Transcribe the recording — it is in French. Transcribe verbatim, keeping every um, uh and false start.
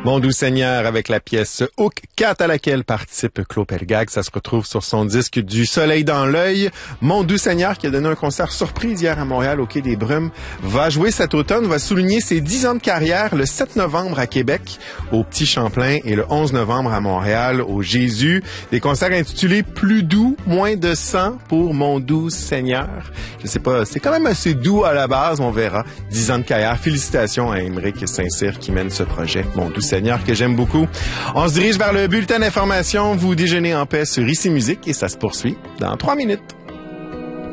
Mon doux Seigneur avec la pièce Hook quatre à laquelle participe Claude Pelgag. Ça se retrouve sur son disque Du Soleil dans l'œil. Mon doux Seigneur qui a donné un concert surprise hier à Montréal au Quai des Brumes va jouer cet automne, va souligner ses dix ans de carrière le sept novembre à Québec au Petit Champlain et le onze novembre à Montréal au Jésus. Des concerts intitulés Plus doux, moins de sang pour Mon doux Seigneur. Je sais pas, c'est quand même assez doux à la base, on verra. dix ans de carrière. Félicitations à Émeric Saint-Cyr qui mène ce projet. Mon doux Seigneur que j'aime beaucoup. On se dirige vers le bulletin d'information. Vous déjeunez en paix sur Ici Musique et ça se poursuit dans trois minutes.